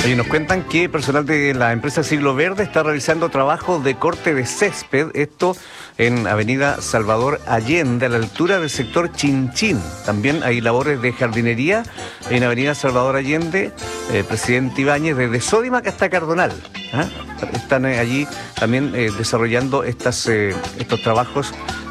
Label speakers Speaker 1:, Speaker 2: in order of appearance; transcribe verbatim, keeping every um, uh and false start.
Speaker 1: Oye, nos cuentan que personal de la empresa Siglo Verde está realizando trabajos de corte de césped, esto en Avenida Salvador Allende, a la altura del sector Chinchín. También hay labores de jardinería en Avenida Salvador Allende, eh, Presidente Ibáñez, desde Sodimac hasta Cardonal. ¿Ah? Están eh, allí también eh, desarrollando estas, eh, estos trabajos